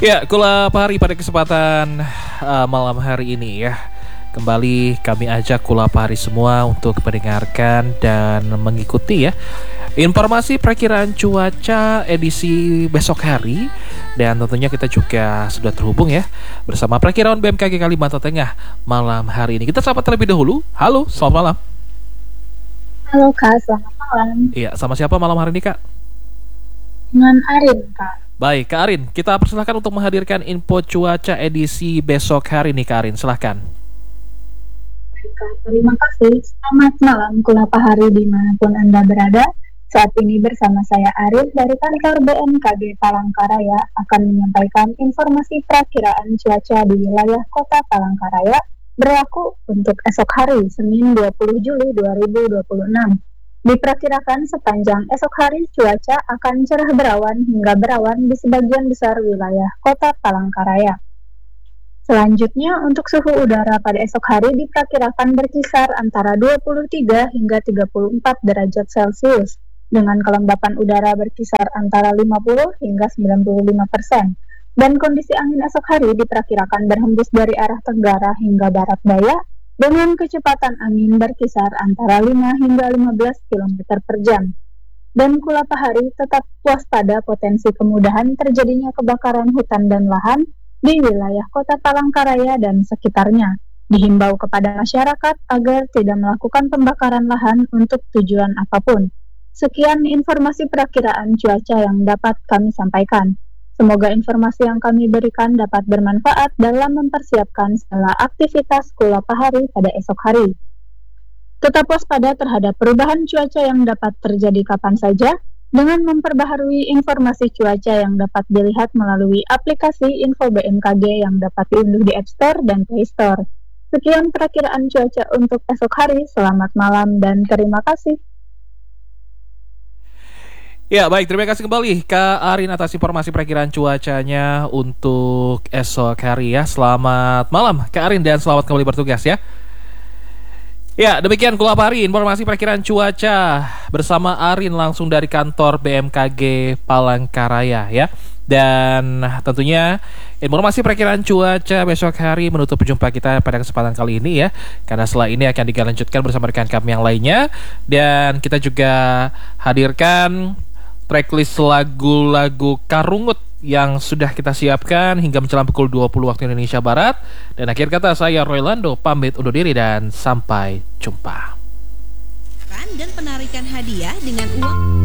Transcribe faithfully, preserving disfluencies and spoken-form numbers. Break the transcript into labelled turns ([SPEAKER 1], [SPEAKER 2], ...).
[SPEAKER 1] Ya, Kula Pahari pada kesempatan uh, malam hari ini ya, kembali kami ajak Kula Pahari semua untuk mendengarkan dan mengikuti ya informasi perakiraan cuaca edisi besok hari. Dan tentunya kita juga sudah terhubung ya bersama Perakiraan B M K G Kalimantan Tengah malam hari ini. Kita sapa terlebih dahulu. Halo, selamat malam.
[SPEAKER 2] Halo Kak, selamat malam.
[SPEAKER 1] Iya, sama siapa malam hari ini Kak?
[SPEAKER 2] Dengan Arin Kak.
[SPEAKER 1] Baik, Kak Arin, kita persilahkan untuk menghadirkan info cuaca edisi besok hari ini, Kak Arin, silahkan.
[SPEAKER 2] Baik Kak, terima kasih. Selamat malam Kula Pahari dimanapun Anda berada. Saat ini bersama saya Arin dari kantor B M K G Palangkaraya akan menyampaikan informasi perakiraan cuaca di wilayah Kota Palangkaraya berlaku untuk esok hari, Senin dua puluh Juli dua ribu dua puluh enam. Diperkirakan sepanjang esok hari cuaca akan cerah berawan hingga berawan di sebagian besar wilayah Kota Palangkaraya. Selanjutnya, untuk suhu udara pada esok hari diperkirakan berkisar antara dua puluh tiga hingga tiga puluh empat derajat Celcius, dengan kelembapan udara berkisar antara lima puluh hingga sembilan puluh lima persen. Dan kondisi angin esok hari diperkirakan berhembus dari arah tenggara hingga barat daya, dengan kecepatan angin berkisar antara lima hingga lima belas kilometer per jam. Dan Kula Pahari tetap waspada potensi kemudahan terjadinya kebakaran hutan dan lahan di wilayah Kota Palangkaraya dan sekitarnya. Dihimbau kepada masyarakat agar tidak melakukan pembakaran lahan untuk tujuan apapun. Sekian informasi perakiraan cuaca yang dapat kami sampaikan. Semoga informasi yang kami berikan dapat bermanfaat dalam mempersiapkan segala aktivitas Kula Pahari pada esok hari. Tetap waspada terhadap perubahan cuaca yang dapat terjadi kapan saja dengan memperbaharui informasi cuaca yang dapat dilihat melalui aplikasi Info B M K G yang dapat diunduh di App Store dan Play Store. Sekian perakiraan cuaca untuk esok hari. Selamat malam dan terima kasih.
[SPEAKER 1] Ya baik, terima kasih kembali Kak Arin atas informasi perakiraan cuacanya untuk esok hari ya. Selamat malam Kak Arin dan selamat kembali bertugas ya. Ya demikian Kula Pahari informasi perakiraan cuaca bersama Arin langsung dari kantor B M K G Palangkaraya ya. Dan tentunya informasi perakiraan cuaca besok hari menutup jumpa kita pada kesempatan kali ini ya. Karena setelah ini akan dilanjutkan bersama rekan kami yang lainnya. Dan kita juga hadirkan tracklist lagu-lagu Karungut yang sudah kita siapkan hingga menjelang pukul dua puluh waktu Indonesia Barat. Dan akhir kata saya Roylando pamit undur diri dan sampai jumpa.
[SPEAKER 3] Dan penarikan hadiah dengan uang